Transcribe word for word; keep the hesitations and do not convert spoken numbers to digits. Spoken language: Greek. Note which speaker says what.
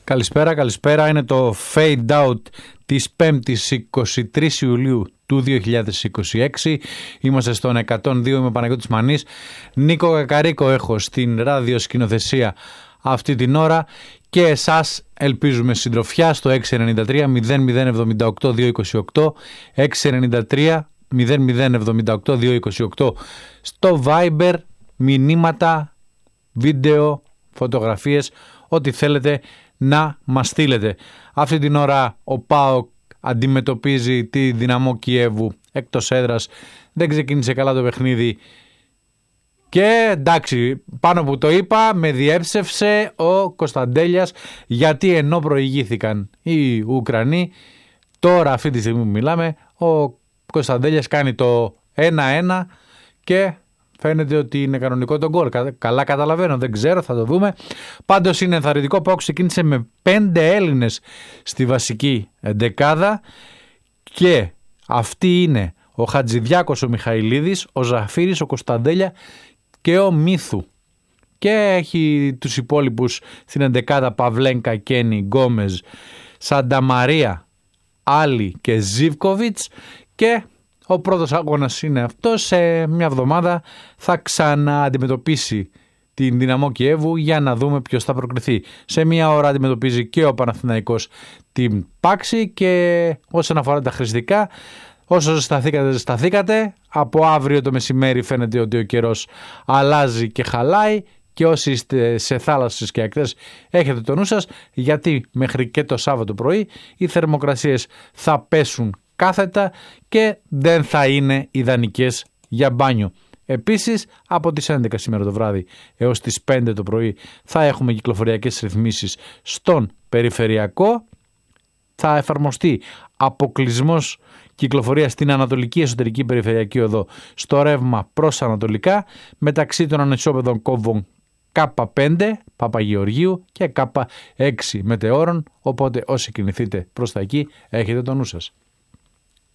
Speaker 1: Καλησπέρα, καλησπέρα. Είναι το Fade Out της πέμπτης εικοστή τρίτη Ιουλίου του δύο χιλιάδες είκοσι έξι. Είμαστε στον εκατόν δύο, είμαι ο Παναγιώτης Μανής. Νίκο Κακαρίκο έχω στην ραδιοσκηνοθεσία αυτή την ώρα και εσάς ελπίζουμε συντροφιά στο έξι εννιά τρία μηδέν μηδέν εβδομήντα οκτώ διακόσια είκοσι οκτώ, έξι εννιά τρία μηδέν μηδέν εβδομήντα οκτώ διακόσια είκοσι οκτώ, στο Viber, μηνύματα, βίντεο, φωτογραφίες, ό,τι θέλετε να μας στείλετε. Αυτή την ώρα ο ΠΑΟΚ αντιμετωπίζει τη Δυναμό Κιέβου εκτός έδρας. Δεν ξεκίνησε καλά το παιχνίδι και εντάξει, πάνω που το είπα με διέψευσε ο Κωνσταντέλιας, γιατί ενώ προηγήθηκαν οι Ουκρανοί, τώρα αυτή τη στιγμή που μιλάμε ο Κωνσταντέλιας κάνει το ένα ένα και φαίνεται ότι είναι κανονικό το γκολ. Καλά καταλαβαίνω, δεν ξέρω, θα το δούμε. Πάντως είναι ενθαρρυντικό. Πάω ξεκίνησε με πέντε Έλληνες στη βασική δεκάδα και αυτοί είναι ο Χατζηδιάκος, ο Μιχαηλίδης, ο Ζαφύρης, ο Κωνσταντέλια και ο Μίθου. Και έχει τους υπόλοιπους στην εντεκάδα Παυλένκα, Κένι, Γκόμεζ, Σανταμαρία, Άλλη και Ζίβκοβιτς. Και ο πρώτος αγώνας είναι αυτός. Σε μια εβδομάδα θα ξανααντιμετωπίσει την Δυναμό Κιέβου για να δούμε ποιος θα προκριθεί. Σε μια ώρα αντιμετωπίζει και ο Παναθηναϊκός την Πάξη. Και όσον αφορά τα χρηστικά, όσο ζεσταθήκατε, ζεσταθήκατε. Από αύριο το μεσημέρι φαίνεται ότι ο καιρός αλλάζει και χαλάει. Και όσοι είστε σε θάλασσες και ακτές έχετε το νου σας, γιατί μέχρι και το Σάββατο πρωί οι θερμοκρασίες θα πέσουν κάθετα και δεν θα είναι ιδανικές για μπάνιο. Επίσης, από τις έντεκα σήμερα το βράδυ έως τις πέντε το πρωί θα έχουμε κυκλοφοριακές ρυθμίσεις στον περιφερειακό. Θα εφαρμοστεί αποκλεισμός κυκλοφορία στην Ανατολική Εσωτερική Περιφερειακή Οδό στο ρεύμα προς Ανατολικά μεταξύ των ανισόπεδων κόμβων Κάπα πέντε Παπαγεωργίου και Κάπα έξι Μετεώρων, οπότε όσοι κινηθείτε προς τα εκεί έχετε το νου σας.